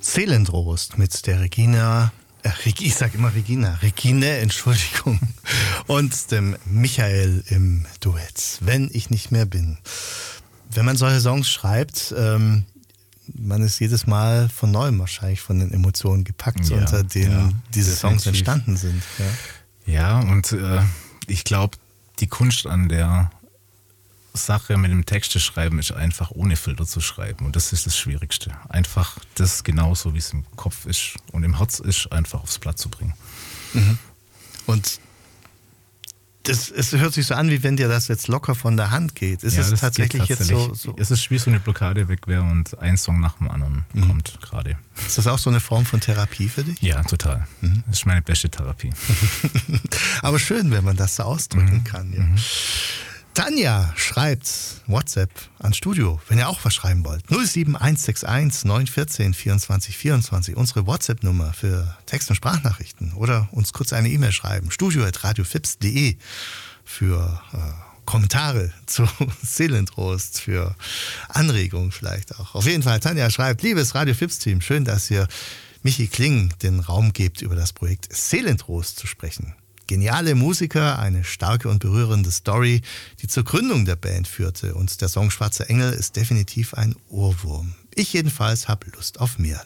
Seelentrost mit der Regine, Entschuldigung, und dem Michael im Duett, Wenn ich nicht mehr bin. Wenn man solche Songs schreibt, man ist jedes Mal von neuem wahrscheinlich von den Emotionen gepackt, unter denen diese Songs entstanden sind. Ja, und ich glaube, die Kunst an der Sache mit dem Texte schreiben ist einfach ohne Filter zu schreiben, und das ist das Schwierigste. Einfach das genauso, wie es im Kopf ist und im Herz ist, einfach aufs Blatt zu bringen. Mhm. Und es hört sich so an, wie wenn dir das jetzt locker von der Hand geht. Ist es tatsächlich jetzt so? Es ist wie so eine Blockade weg wäre und ein Song nach dem anderen kommt gerade. Ist das auch so eine Form von Therapie für dich? Ja, total. Das ist meine beste Therapie. Aber schön, wenn man das so ausdrücken kann. Ja. Tanja schreibt WhatsApp ans Studio, wenn ihr auch was schreiben wollt. 07161 914 24 24, unsere WhatsApp-Nummer für Text- und Sprachnachrichten. Oder uns kurz eine E-Mail schreiben, studio@radiofips.de für Kommentare zu Seelentrost, für Anregungen vielleicht auch. Auf jeden Fall, Tanja schreibt, liebes Radio Fips-Team, schön, dass ihr Michi Kling den Raum gebt, über das Projekt Seelentrost zu sprechen. Geniale Musiker, eine starke und berührende Story, die zur Gründung der Band führte. Und der Song Schwarze Engel ist definitiv ein Ohrwurm. Ich jedenfalls habe Lust auf mehr.